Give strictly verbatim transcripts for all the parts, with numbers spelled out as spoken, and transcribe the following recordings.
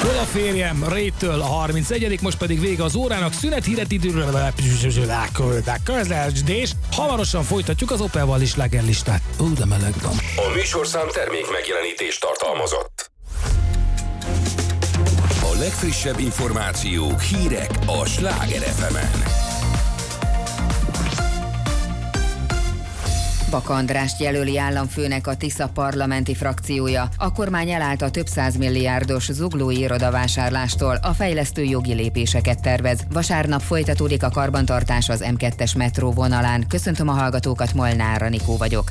Hol a férjem? Réttől a harmincegyedik, most pedig vége az órának, szünet híret időről, közlesdés. Hamarosan folytatjuk az Opelval is slágerlistát. Ú, de meleg van. A műsorszám termék megjelenítést tartalmazott. A legfrissebb információk, hírek a Sláger ef emen. Baka Andrást jelöli államfőnek a Tisza parlamenti frakciója. A kormány elállt a több százmilliárdos zuglói irodavásárlástól, a fejlesztő jogi lépéseket tervez. Vasárnap folytatódik a karbantartás az em kettes metró vonalán. Köszöntöm a hallgatókat, Molnár Anikó vagyok.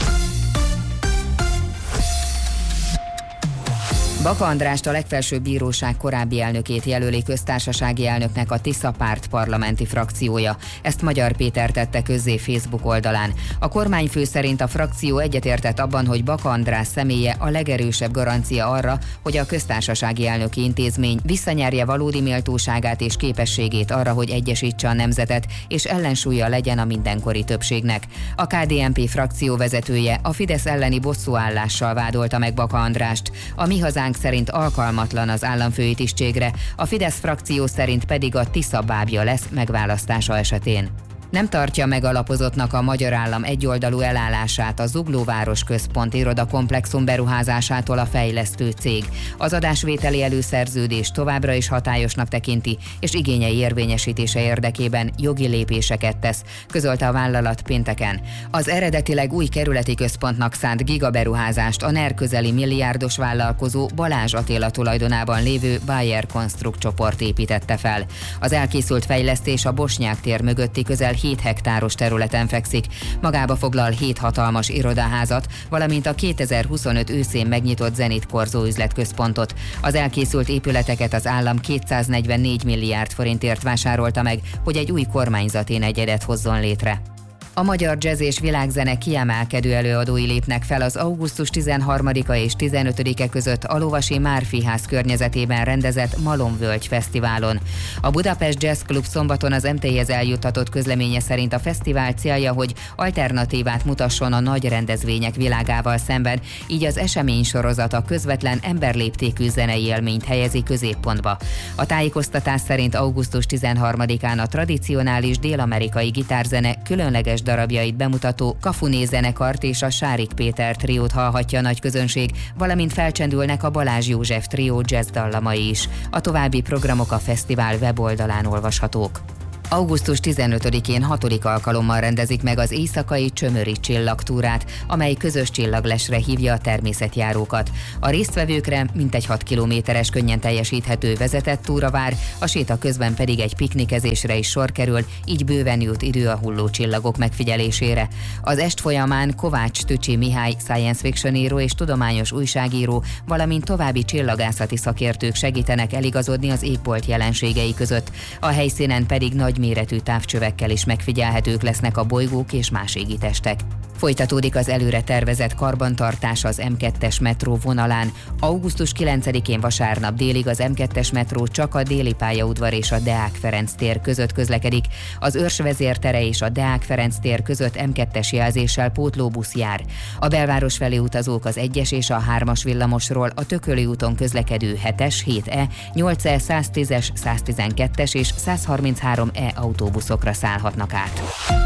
Baka Andrást, a legfelsőbb bíróság korábbi elnökét jelöli köztársasági elnöknek a Tisza párt parlamenti frakciója. Ezt Magyar Péter tette közzé Facebook oldalán. A kormányfő szerint a frakció egyetértett abban, hogy Baka András személye a legerősebb garancia arra, hogy a köztársasági elnöki intézmény visszanyerje valódi méltóságát és képességét arra, hogy egyesítse a nemzetet, és ellensúlya legyen a mindenkori többségnek. A ká dé en pé frakció vezetője a Fidesz elleni bosszúállással vádolta meg Baka Andrást. A Mi Hazánk szerint alkalmatlan az államfői tisztségre, a Fidesz frakció szerint pedig a Tisza bábja lesz megválasztása esetén. Nem tartja megalapozottnak a magyar állam egyoldalú elállását a Zuglóváros Központ irodakomplexum beruházásától a fejlesztő cég. Az adásvételi előszerződés továbbra is hatályosnak tekinti, és igényei érvényesítése érdekében jogi lépéseket tesz, közölte a vállalat pénteken. Az eredetileg új kerületi központnak szánt gigaberuházást a NER közeli milliárdos vállalkozó Balázs Attila tulajdonában lévő Bayer Construct csoport építette fel. Az elkészült fejlesztés a Bosnyák tér mögötti közel hét hektáros területen fekszik, magába foglal hét hatalmas irodaházat, valamint a kétezer-huszonöt őszén megnyitott Zenit Korzó üzletközpontot. Az elkészült épületeket az állam kétszáznegyvennégy milliárd forintért vásárolta meg, hogy egy új kormányzati negyedet hozzon létre. A magyar jazz és világzene kiemelkedő előadói lépnek fel az augusztus tizenharmadika és tizenötödike között a Lovasi Márfi-ház környezetében rendezett Malomvölgy Fesztiválon. A Budapest Jazz Club szombaton az em té i-hez eljuttatott közleménye szerint a fesztivál célja, hogy alternatívát mutasson a nagy rendezvények világával szemben, így az esemény sorozat a közvetlen emberléptékű zenei élményt helyezi középpontba. A tájékoztatás szerint augusztus tizenharmadikán a tradicionális dél-amerikai gitárzene különleges darabjait bemutató Kafuné zenekart és a Sárik Péter triót hallhatja a nagy közönség, valamint felcsendülnek a Balázs József trió jazz dallamai is. A további programok a fesztivál weboldalán olvashatók. augusztus tizenötödikén hatodik alkalommal rendezik meg az éjszakai Csömöri csillagtúrát, amely közös csillaglesre hívja a természetjárókat. A résztvevőkre mintegy hat kilométeres könnyen teljesíthető vezetett túra vár, a séta közben pedig egy piknikezésre is sor kerül, így bőven jut idő a hulló csillagok megfigyelésére. Az est folyamán Kovács Tücsi Mihály science fiction író és tudományos újságíró, valamint további csillagászati szakértők segítenek eligazodni az égbolt jelenségei között. A helyszínen pedig nagy méretű távcsövekkel is megfigyelhetők lesznek a bolygók és más égitestek. Folytatódik az előre tervezett karbantartás az em kettes metró vonalán. augusztus kilencedikén vasárnap délig az em kettes metró csak a Déli pályaudvar és a Deák Ferenc tér között közlekedik. Az Őrs vezértere és a Deák Ferenc tér között em kettes jelzéssel pótlóbusz jár. A belváros felé utazók az egyes és a hármas villamosról a Tököli úton közlekedő hetes, hét E, nyolc E, száztízes, száztizenkettes és százharminchárom E autóbuszokra szállhatnak át.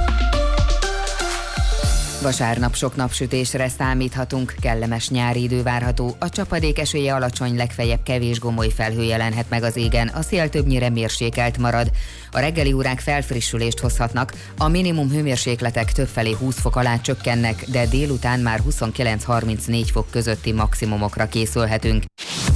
Vasárnap sok napsütésre számíthatunk, kellemes nyári idő várható, a csapadék esélye alacsony, legfeljebb kevés gomoly felhő jelenhet meg az égen, a szél többnyire mérsékelt marad. A reggeli órák felfrissülést hozhatnak, a minimum hőmérsékletek többfelé húsz fok alá csökkennek, de délután már huszonkilenc-harmincnégy fok közötti maximumokra készülhetünk.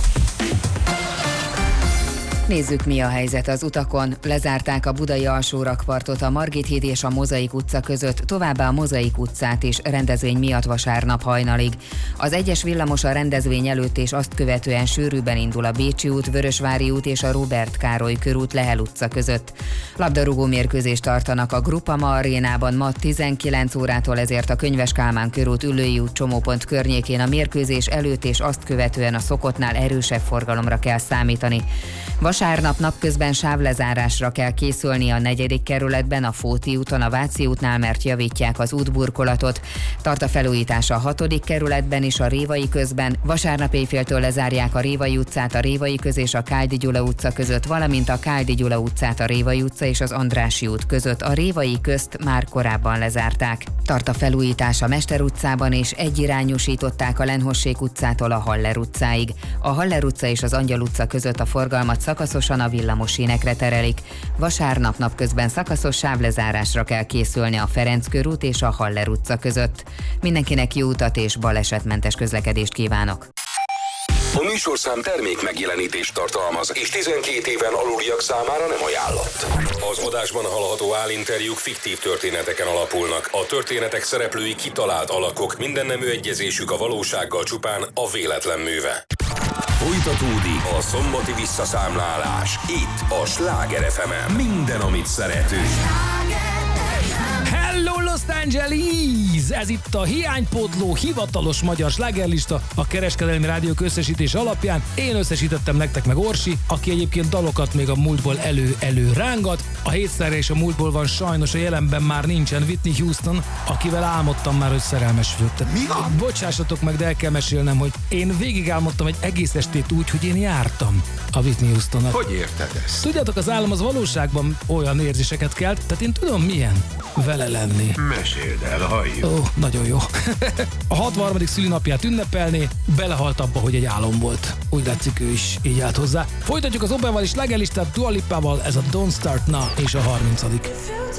Nézzük, mi a helyzet az utakon. Lezárták a budai alsórakpartot a Margit híd és a Mozaik utca között, továbbá a Mozaik utcát is rendezvény miatt vasárnap hajnalig. Az egyes villamos a rendezvény előtt és azt követően sűrűben indul a Bécsi út, Vörösvári út és a Róbert Károly körút Lehel utca között. Labdarúgó mérkőzést tartanak a Groupama arénában ma tizenkilenc órától, ezért a Könyves Kálmán körút, Üllői út csomópont környékén a mérkőzés előtt és azt követően a szokottnál erősebb forgalomra kell számítani. Vas Vasárnap napközben sávlezárásra kell készülni a negyedik kerületben, a Fóti úton, a Váci útnál, mert javítják az útburkolatot. Tart a felújítás a hatodik kerületben is a Révai közben. Vasárnap éjféltől lezárják a Révai utcát, a Révai köz és a Káldi Gyula utca között, valamint a Káldi Gyula utcát a Révai utca és az Andrássy út között. A Révai közt már korábban lezárták. Tart a felújítás a Mester utcában, és egyirányosították a Lenhossék utcától a Haller utcáig. A Haller utca és az Angyal utca között a forgalmat szakaszosan a villamosínekre terelik. Vasárnap napközben szakaszos sávlezárásra kell készülni a Ferenc körút és a Haller utca között. Mindenkinek jó utat és balesetmentes közlekedést kívánok! A műsorszám termék megjelenítést tartalmaz, és tizenkét éven aluliak számára nem ajánlott. Az adásban hallható állinterjúk fiktív történeteken alapulnak. A történetek szereplői kitalált alakok, minden nemű egyezésük a valósággal csupán a véletlen műve. Folytatódik a szombati visszaszámlálás. Itt a Sláger ef emen. Minden, amit szeretünk. Hello Los Angeles! Ez itt a hiánypótló hivatalos magyar slágerlista a Kereskedelmi Rádiók összesítés alapján. Én összesítettem nektek meg Orsi, aki egyébként dalokat még a múltból elő-elő rángat. A hétszerre és a múltból van, sajnos a jelenben már nincsen Whitney Houston, akivel álmodtam már, hogy szerelmesültem. Mi van? Bocsássatok meg, de el kell mesélnem, hogy én végig álmodtam egy egész estét úgy, hogy én jártam a Whitney Houstonnak. Hogy érted ezt? Tudjátok, az álom az valóságban olyan érzéseket kelt, tehát én tudom milyen vele lenni. Meséld el, halljuk. Ó, nagyon jó. A hatvanharmadik szülinapját ünnepelné, belehalt abba, hogy egy álom volt. Úgy látszik, ő is így állt hozzá. Folytatjuk az Obával és slágerlistát Dua Lipával, ez a Don't Start Now és a harmincadik